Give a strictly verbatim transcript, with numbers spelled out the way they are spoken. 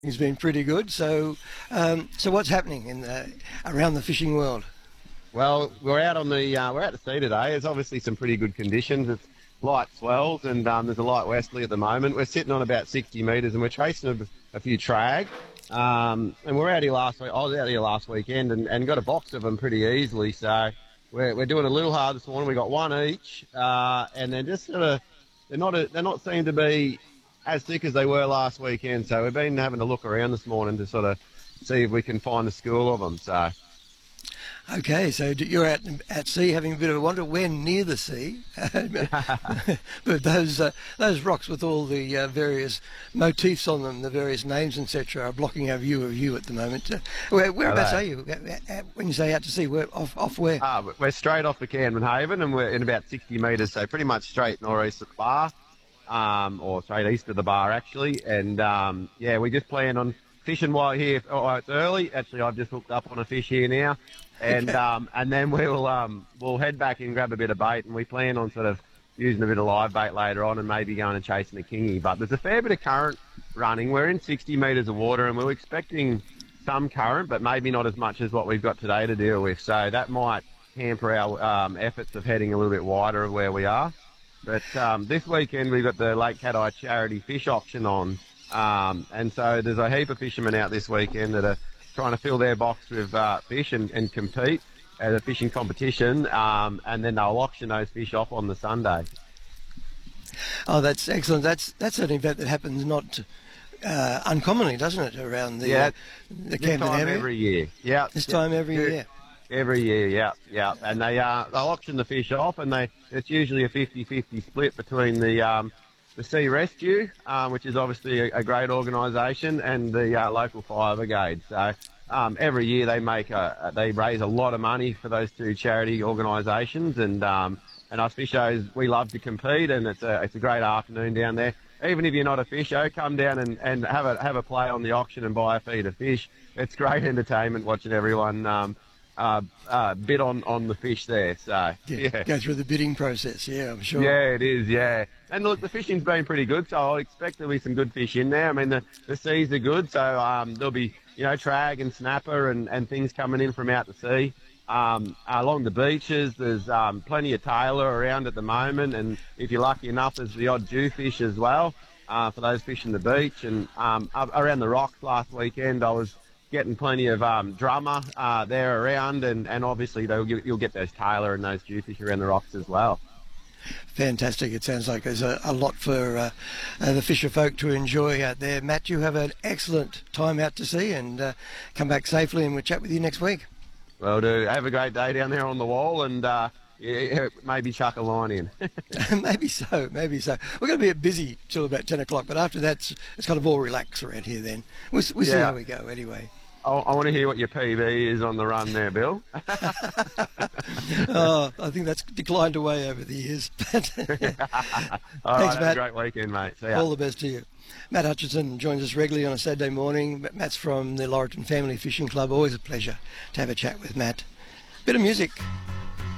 He's been pretty good. So, um, so what's happening in the, around the fishing world? Well, we're out on the uh, we're out to sea today. There's obviously some pretty good conditions. It's light swells and um, there's a light westerly at the moment. We're sitting on about sixty metres and we're chasing a, a few trag. Um, and we're out here last week. I was out here last weekend and, and got a box of them pretty easily. So we're we're doing a little hard this morning. We got one each, uh, and they're just sort of they're not a, they're not seem to be as thick as they were last weekend. So we've been having a look around this morning to sort of see if we can find a school of them. So. Okay, so you're at at sea having a bit of a wander. We're near the sea, but those uh, those rocks with all the uh, various motifs on them, the various names, et cetera, are blocking our view of you at the moment. Uh, where, whereabouts are you? When you say out to sea, where off off where? Ah, we're straight off the Canberra Haven, and we're in about sixty metres, so pretty much straight northeast of the bar, um, or straight east of the bar actually. And um, yeah, we just plan on fishing while here. Oh, it's early. Actually, I've just hooked up on a fish here now. And Okay. um, and then we'll um, we'll head back and grab a bit of bait, and we plan on sort of using a bit of live bait later on, and maybe going and chasing a kingy. But there's a fair bit of current running. We're in sixty metres of water, and we're expecting some current, but maybe not as much as what we've got today to deal with. So that might hamper our um, efforts of heading a little bit wider of where we are. But um, this weekend we've got the Lake Cat Eye charity fish auction on, um, and so there's a heap of fishermen out this weekend that are trying to fill their box with uh, fish and, and compete at a fishing competition, um, and then they'll auction those fish off on the Sunday. Oh, that's excellent. That's that's an event that happens not uh, uncommonly, doesn't it, around the Yeah, uh, the this Camden time area? every year. Yeah, This yeah, time every yeah. year. Every year, yeah, yeah. And they uh, they'll auction the fish off, and they it's usually a fifty-fifty split between the um, the Sea Rescue, um, which is obviously a, a great organisation, and the uh, local fire brigade. So um, every year they make a, they raise a lot of money for those two charity organisations, and um, and us fishers, we love to compete, and it's a it's a great afternoon down there. Even if you're not a fisher, come down and, and have a have a play on the auction and buy a feed of fish. It's great entertainment watching everyone um, uh, uh, bid on, on the fish there. So Yeah, yeah. go through the bidding process. Yeah, I'm sure. Yeah, it is, yeah. And look, the fishing's been pretty good, so I expect there'll be some good fish in there. I mean, the, the seas are good, so um, there'll be, you know, trag and snapper and, and things coming in from out the sea. Um, along the beaches, there's um, plenty of tailor around at the moment, and if you're lucky enough, there's the odd jewfish as well uh, for those fishing the beach. And um, up around the rocks last weekend, I was getting plenty of um, drummer uh, there around, and, and obviously they'll, you'll get those tailor and those jewfish around the rocks as well. Fantastic. It sounds like there's a, a lot for uh, uh, the fisher folk to enjoy out there. Matt, you have an excellent time out to sea, and uh, come back safely, and we'll chat with you next week. Well, do have a great day down there on the wall, and uh, yeah, maybe chuck a line in. Maybe so, maybe so. We're going to be a bit busy till about ten o'clock, but after that, it's, it's kind of all relaxed around here then. We'll, we'll see Yeah. how we go anyway. I, I want to hear what your P B is on the run there, Bill. Oh, I think that's declined away over the years. Thanks, All right, have Matt. a great weekend, mate. See ya. All the best to you. Matt Hutchinson joins us regularly on a Saturday morning. Matt's from the Laurelton Family Fishing Club. Always a pleasure to have a chat with Matt. Bit of music.